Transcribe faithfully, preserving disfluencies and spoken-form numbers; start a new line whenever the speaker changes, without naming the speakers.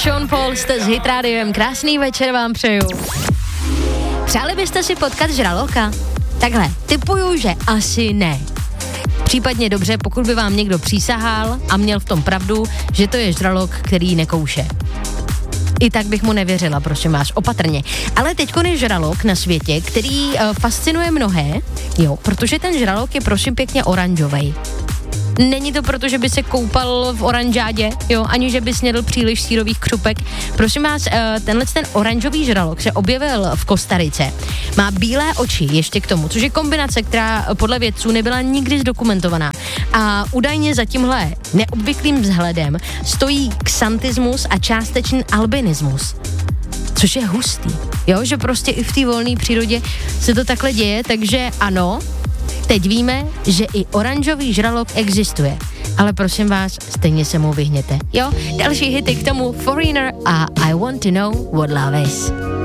Sean Paul, jste s Hit Rádiem, krásný večer vám přeju. Přáli byste si potkat žraloka? Takhle, tipuju, že asi ne. Případně dobře, pokud by vám někdo přísahal a měl v tom pravdu, že to je žralok, který nekouše. I tak bych mu nevěřila, prosím vás, opatrně. Ale teďko je žralok na světě, který uh, fascinuje mnohé, jo, protože ten žralok je prosím pěkně oranžovej. Není to proto, že by se koupal v oranžádě, jo, ani že by snědl příliš sírových křupek. Prosím vás, tenhle ten oranžový žralok se objevil v Kostarice. Má bílé oči ještě k tomu, což je kombinace, která podle vědců nebyla nikdy zdokumentovaná. A údajně za tímhle neobvyklým vzhledem stojí xantismus a částečný albinismus. Což je hustý, jo, že prostě i v té volné přírodě se to takhle děje, takže ano, teď víme, že i oranžový žralok existuje. Ale prosím vás, stejně se mu vyhněte. Jo, další hity k tomu Foreigner a I Want to Know What Love Is.